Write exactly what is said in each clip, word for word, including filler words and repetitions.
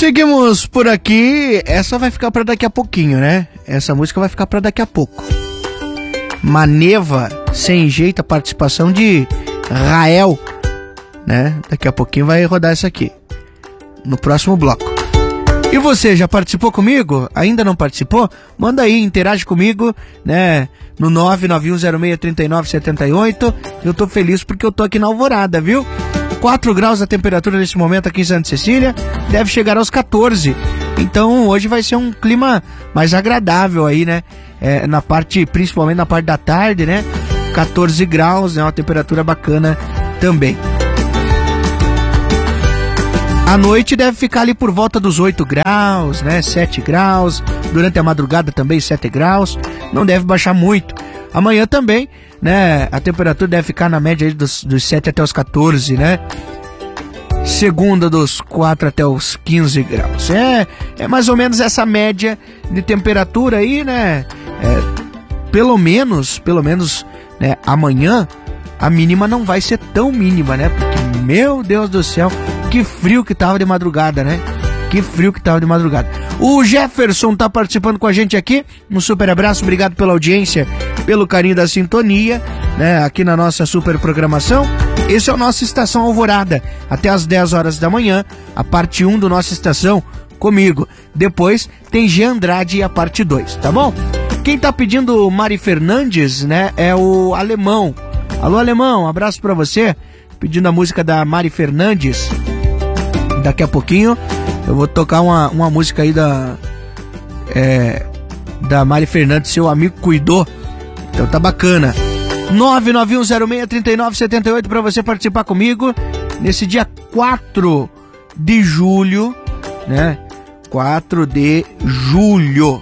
Seguimos por aqui. Essa vai ficar pra daqui a pouquinho, né? Essa música vai ficar pra daqui a pouco. Maneva, sem jeito, a participação de Rael, né? Daqui a pouquinho vai rodar essa aqui, no próximo bloco. E você, já participou comigo? Ainda não participou? Manda aí, interage comigo, né? No nove nove um zero seis três nove sete oito. Eu tô feliz porque eu tô aqui na Alvorada, viu? quatro graus a temperatura nesse momento aqui em Santa Cecília, deve chegar aos quatorze. Então hoje vai ser um clima mais agradável aí, né? É, na parte, principalmente na parte da tarde, né? quatorze graus, é né? Uma temperatura bacana também. À noite deve ficar ali por volta dos oito graus, né? sete graus. Durante a madrugada também sete graus. Não deve baixar muito. Amanhã também, né? A temperatura deve ficar na média aí dos, dos sete até os quatorze, né? Segunda dos quatro até os quinze graus. É, é mais ou menos essa média de temperatura aí, né? É, pelo menos, pelo menos, né? Amanhã a mínima não vai ser tão mínima, né? Porque, meu Deus do céu, que frio que tava de madrugada, né? Que frio que tava de madrugada. O Jefferson tá participando com a gente aqui. Um super abraço, obrigado pela audiência, pelo carinho da sintonia, né? Aqui na nossa super programação. Esse é o nosso Estação Alvorada, até às dez horas da manhã, a parte um do nossa estação comigo. Depois tem G. Andrade e a parte dois, tá bom? Quem tá pedindo Mari Fernandes, né, é o Alemão. Alô, Alemão, um abraço pra você. Pedindo a música da Mari Fernandes. Daqui a pouquinho eu vou tocar uma, uma música aí da é, da Mari Fernandes, seu amigo cuidou. Então tá bacana. nove nove um zero seis três nove sete oito para você participar comigo nesse dia quatro de julho, né? quatro de julho.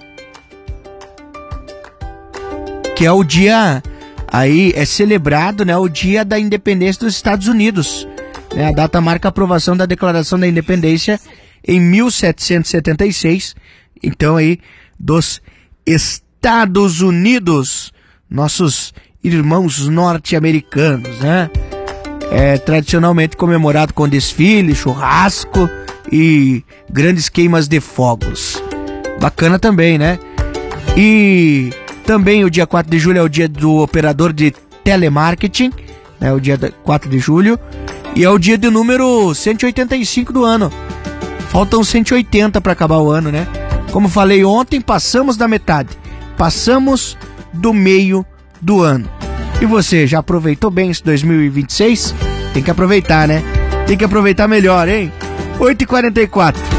Que é o dia aí é celebrado, né, o dia da independência dos Estados Unidos. Né? A data marca a aprovação da Declaração da Independência em mil setecentos e setenta e seis. Então aí dos Estados Unidos, nossos irmãos norte-americanos, né? É tradicionalmente comemorado com desfile, churrasco e grandes queimas de fogos. Bacana também, né? E também o dia quatro de julho é o dia do operador de telemarketing, né? O dia quatro de julho. E é o dia de número cento e oitenta e cinco do ano. Faltam cento e oitenta para acabar o ano, né? Como falei ontem, passamos da metade. Passamos do meio do ano. E você, já aproveitou bem esse dois mil e vinte e seis? Tem que aproveitar, né? Tem que aproveitar melhor, hein? oito e quarenta e quatro.